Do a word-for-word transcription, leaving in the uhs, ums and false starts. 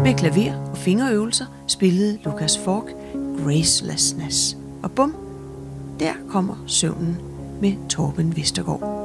Med klaver og fingerøvelser spillede Lucas Falk Gracelessness. Og bum, der kommer søvnen med Torben Vestergaard.